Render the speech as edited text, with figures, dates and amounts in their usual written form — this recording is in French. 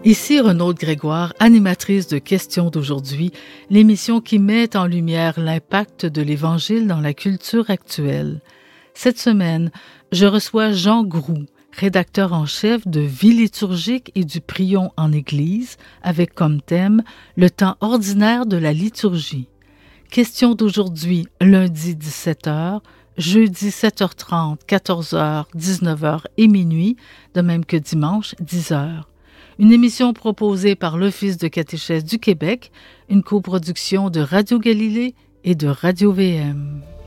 Ici Renaud Grégoire, animatrice de Questions d'aujourd'hui, l'émission qui met en lumière l'impact de l'Évangile dans la culture actuelle. Cette semaine, je reçois Jean Groux, rédacteur en chef de Vie liturgique et du Prions en Église, avec comme thème le temps ordinaire de la liturgie. Questions d'aujourd'hui, lundi 17h, jeudi 7h30, 14h, 19h et minuit, de même que dimanche 10h. Une émission proposée par l'Office de catéchèse du Québec, une coproduction de Radio Galilée et de Radio VM.